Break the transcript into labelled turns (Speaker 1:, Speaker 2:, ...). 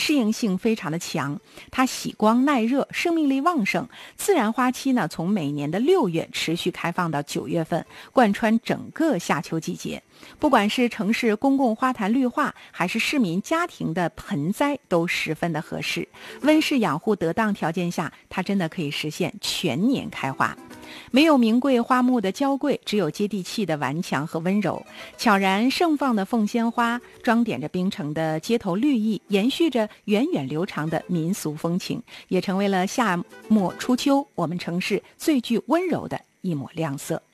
Speaker 1: 适应性非常的强，它喜光耐热，生命力旺盛。自然花期呢，从每年的6月持续开放到9月份，贯穿整个夏秋季节。不管是城市公共花坛绿化，还是市民家庭的盆栽，都十分的合适。温室养护得当条件下，它真的可以实现全年开花。没有名贵花木的娇贵，只有接地气的顽强和温柔。悄然盛放的凤仙花，装点着槟城的街头绿意，延续着源远流长的民俗风情，也成为了夏末初秋我们城市最具温柔的一抹亮色。